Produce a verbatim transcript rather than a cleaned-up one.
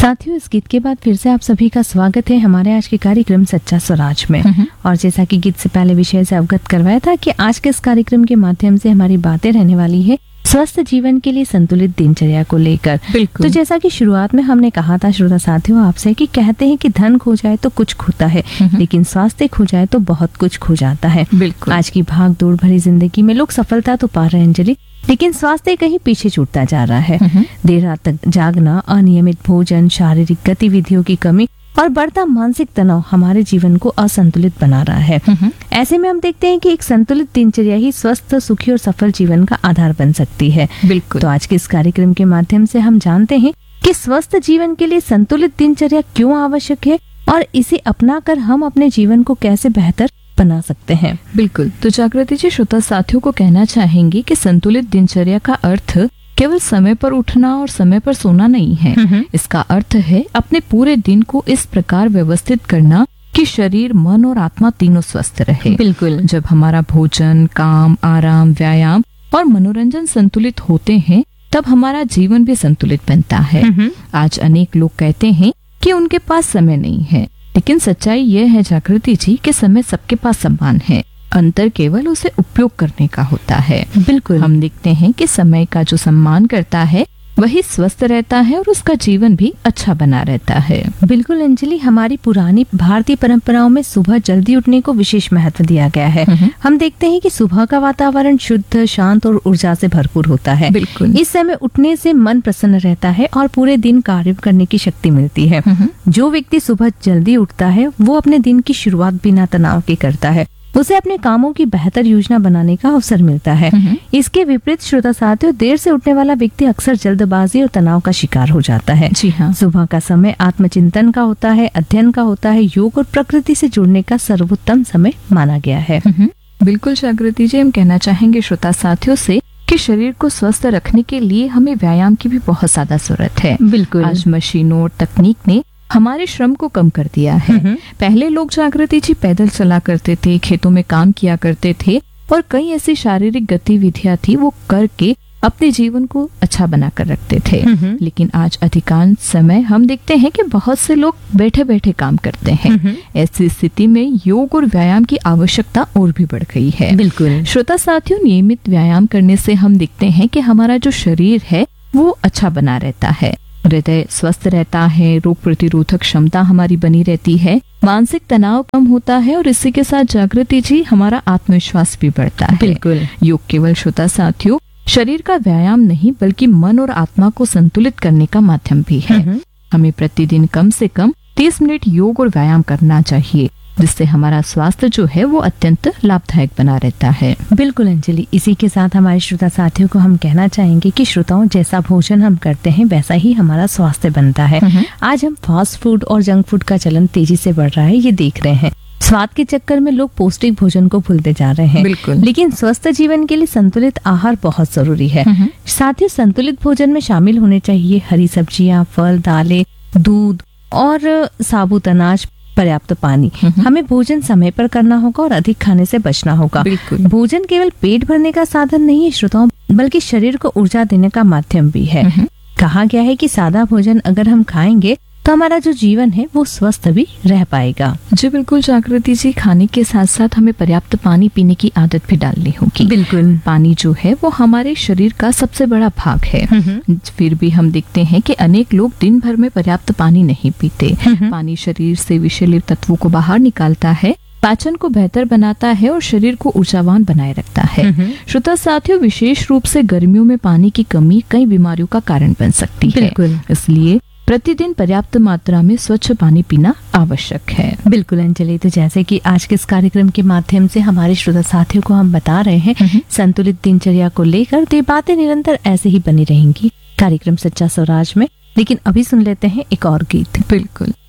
साथियों, इस गीत के बाद फिर से आप सभी का स्वागत है हमारे आज के कार्यक्रम सच्चा स्वराज में। और जैसा कि गीत से पहले विषय से अवगत करवाया था कि आज के इस कार्यक्रम के माध्यम से हमारी बातें रहने वाली है स्वस्थ जीवन के लिए संतुलित दिनचर्या को लेकर। तो जैसा कि शुरुआत में हमने कहा था श्रोता साथियों आपसे कि कहते हैं कि धन खो जाए तो कुछ खोता है, लेकिन स्वास्थ्य खो जाए तो बहुत कुछ खो जाता है। बिल्कुल। आज की भाग दौड़ भरी जिंदगी में लोग सफलता तो पा रहे हैं अंजलि, लेकिन स्वास्थ्य कहीं पीछे छूटता जा रहा है। देर रात तक जागना, अनियमित भोजन, शारीरिक गतिविधियों की कमी और बढ़ता मानसिक तनाव हमारे जीवन को असंतुलित बना रहा है। ऐसे में हम देखते हैं कि एक संतुलित दिनचर्या ही स्वस्थ, सुखी और सफल जीवन का आधार बन सकती है। बिल्कुल। तो आज के इस कार्यक्रम के माध्यम से हम जानते हैं कि स्वस्थ जीवन के लिए संतुलित दिनचर्या क्यों आवश्यक है और इसे अपनाकर हम अपने जीवन को कैसे बेहतर बना सकते हैं। बिल्कुल। तो जागृति जी, श्रोता साथियों को कहना चाहेंगे कि संतुलित दिनचर्या का अर्थ केवल समय पर उठना और समय पर सोना नहीं है। इसका अर्थ है अपने पूरे दिन को इस प्रकार व्यवस्थित करना कि शरीर, मन और आत्मा तीनों स्वस्थ रहे। बिल्कुल। जब हमारा भोजन, काम, आराम, व्यायाम और मनोरंजन संतुलित होते हैं तब हमारा जीवन भी संतुलित बनता है। आज अनेक लोग कहते हैं कि उनके पास समय नहीं है, लेकिन सच्चाई यह है जागृति जी कि समय सबके पास समान है। अंतर केवल उसे उपयोग करने का होता है। बिल्कुल। हम देखते हैं कि समय का जो सम्मान करता है वही स्वस्थ रहता है और उसका जीवन भी अच्छा बना रहता है। बिल्कुल अंजलि, हमारी पुरानी भारतीय परंपराओं में सुबह जल्दी उठने को विशेष महत्व दिया गया है। हम देखते हैं कि सुबह का वातावरण शुद्ध, शांत और ऊर्जा से भरपूर होता है। बिल्कुल। इस समय उठने से मन प्रसन्न रहता है और पूरे दिन कार्य करने की शक्ति मिलती है। जो व्यक्ति सुबह जल्दी उठता है वो अपने दिन की शुरुआत बिना तनाव के करता है। उसे अपने कामों की बेहतर योजना बनाने का अवसर मिलता है। इसके विपरीत श्रोता साथियों, देर से उठने वाला व्यक्ति अक्सर जल्दबाजी और तनाव का शिकार हो जाता है। जी हाँ। सुबह का समय आत्मचिंतन का होता है, अध्ययन का होता है, योग और प्रकृति से जुड़ने का सर्वोत्तम समय माना गया है। बिल्कुल जागृति जी, हम कहना चाहेंगे श्रोता साथियों से कि शरीर को स्वस्थ रखने के लिए हमें व्यायाम की भी बहुत ज्यादा जरूरत है। बिल्कुल। आज मशीनों और तकनीक ने हमारे श्रम को कम कर दिया है। पहले लोग जागृति जी पैदल चला करते थे, खेतों में काम किया करते थे और कई ऐसी शारीरिक गतिविधियां थी वो करके अपने जीवन को अच्छा बना कर रखते थे। लेकिन आज अधिकांश समय हम देखते हैं कि बहुत से लोग बैठे बैठे काम करते हैं। ऐसी स्थिति में योग और व्यायाम की आवश्यकता और भी बढ़ गई है। बिल्कुल। श्रोता साथियों, नियमित व्यायाम करने से हम देखते हैं कि हमारा जो शरीर है वो अच्छा बना रहता है, हृदय स्वस्थ रहता है, रोग प्रतिरोधक क्षमता हमारी बनी रहती है, मानसिक तनाव कम होता है और इसी के साथ जागृति जी हमारा आत्मविश्वास भी बढ़ता है। बिल्कुल। योग केवल श्रोता साथियों शरीर का व्यायाम नहीं बल्कि मन और आत्मा को संतुलित करने का माध्यम भी है। हमें प्रतिदिन कम से कम तीस मिनट योग और व्यायाम करना चाहिए, जिससे हमारा स्वास्थ्य जो है वो अत्यंत लाभदायक बना रहता है। बिल्कुल अंजलि, इसी के साथ हमारे श्रोता साथियों को हम कहना चाहेंगे कि श्रोताओं, जैसा भोजन हम करते हैं वैसा ही हमारा स्वास्थ्य बनता है। आज हम फास्ट फूड और जंक फूड का चलन तेजी से बढ़ रहा है, ये देख रहे हैं। स्वाद के चक्कर में लोग पौष्टिक भोजन को भूलते जा रहे हैं। बिल्कुल। लेकिन स्वस्थ जीवन के लिए संतुलित आहार बहुत जरूरी है। साथ ही संतुलित भोजन में शामिल होने चाहिए हरी सब्जियां, फल, दालें, दूध और साबुत अनाज, पर्याप्त पानी। हमें भोजन समय पर करना होगा और अधिक खाने से बचना होगा। बिल्कुल। भोजन केवल पेट भरने का साधन नहीं है श्रोताओं, बल्कि शरीर को ऊर्जा देने का माध्यम भी है। कहा गया है कि सादा भोजन अगर हम खाएंगे तो हमारा जो जीवन है वो स्वस्थ भी रह पाएगा। जी बिल्कुल जागृति जी, खाने के साथ साथ हमें पर्याप्त पानी पीने की आदत भी डालनी होगी। बिल्कुल। पानी जो है वो हमारे शरीर का सबसे बड़ा भाग है। फिर भी हम देखते हैं कि अनेक लोग दिन भर में पर्याप्त पानी नहीं पीते। पानी शरीर से विषैले तत्वों को बाहर निकालता है, पाचन को बेहतर बनाता है और शरीर को ऊर्जावान बनाए रखता है। श्रोता साथियों, विशेष रूप से गर्मियों में पानी की कमी कई बीमारियों का कारण बन सकती है। बिल्कुल। इसलिए प्रतिदिन पर्याप्त मात्रा में स्वच्छ पानी पीना आवश्यक है। बिल्कुल अंजलि, तो जैसे कि आज के इस कार्यक्रम के माध्यम से हमारे श्रोता साथियों को हम बता रहे हैं संतुलित दिनचर्या को लेकर, तो ये बातें निरंतर ऐसे ही बनी रहेंगी कार्यक्रम सच्चा स्वराज में। लेकिन अभी सुन लेते हैं एक और गीत। बिल्कुल।